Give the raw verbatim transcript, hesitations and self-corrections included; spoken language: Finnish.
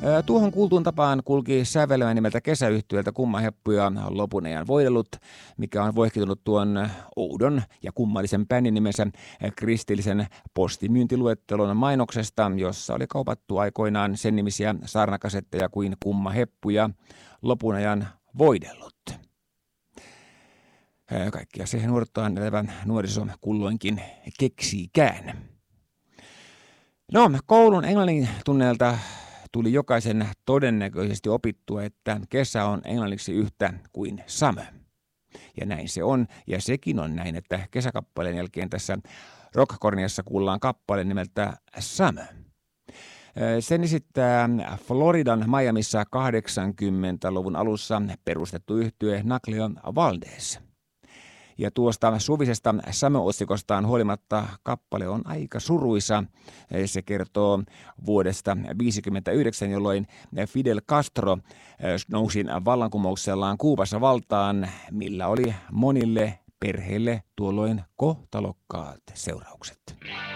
Tuohon kuultuun tapaan kulki sävelmä nimeltä Kesäyhtyöltä Kumma Heppu ja lopun ajan voidellut, mikä on voihkitunut tuon oudon ja kummallisen bändin nimensä kristillisen postimyyntiluettelon mainoksesta, jossa oli kaupattu aikoinaan sen nimisiä saarnakasetteja kuin Kumma Heppu ja lopun ajan voidellut. Kaikkia se nuortaan elävä nuoriso kulloinkin keksiikään. No, koulun englannin tunneilta tuli jokaisen todennäköisesti opittua, että kesä on englanniksi yhtä kuin summer. Ja näin se on, ja sekin on näin, että kesäkappaleen jälkeen tässä Rockkorniassa kuullaan kappale nimeltä Summer. Sen esittää Floridan Miamissa kahdeksankymmentäluvun alussa perustettu yhtye Nuclear Valdez. Ja tuosta suvisesta Summer-otsikostaan huolimatta kappale on aika suruisa. Se kertoo vuodesta tuhatyhdeksänsataaviisikymmentäyhdeksän, jolloin Fidel Castro nousi vallankumouksellaan Kuubassa valtaan, millä oli monille perheille tuolloin kohtalokkaat seuraukset.